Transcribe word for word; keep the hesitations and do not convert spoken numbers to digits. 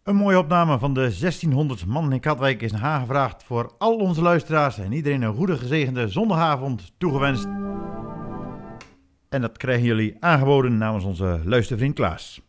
Een mooie opname van de zestienhonderd man in Katwijk is aangevraagd voor al onze luisteraars en iedereen een goede gezegende zondagavond toegewenst. En dat krijgen jullie aangeboden namens onze luistervriend Klaas.